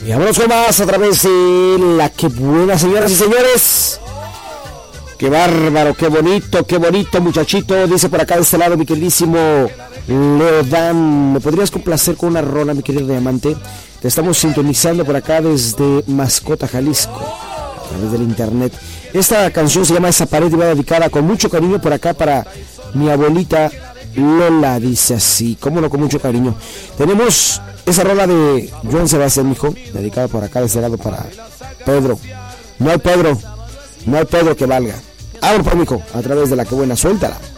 Y vámonos con más a través de la que buena, señoras y señores. Qué bárbaro, qué bonito muchachito. Dice por acá de este lado mi queridísimo Leodan. ¿Me podrías complacer con una rola, mi querido diamante? Te estamos sintonizando por acá desde Mascota, Jalisco, a través del internet. Esta canción se llama Esa pared y va dedicada con mucho cariño por acá para mi abuelita Lola. Dice así, cómo no, con mucho cariño. Tenemos esa rola de Joan Sebastián, mijo, dedicada por acá de este lado para Pedro. No hay Pedro que valga. Ahora, pues, mijo, a través de la que buena, suéltala.